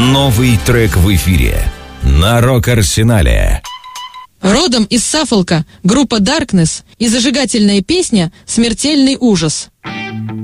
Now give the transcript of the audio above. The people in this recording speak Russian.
Новый трек в эфире на Рок-Арсенале. Родом из Саффолка группа Darkness и зажигательная песня «Смертельный ужас».